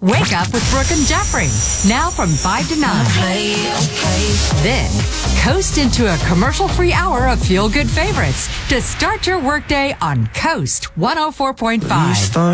Wake Up with Brooke and Jeffrey. Now from 5 to 9. Then, coast into a commercial-free hour of feel-good favorites to start your workday on Coast 104.5.